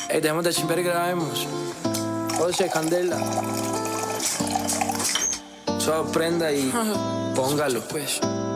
Ey, dejemos de chimper y grabemos. José, candela. Solo prenda y póngalo, pues.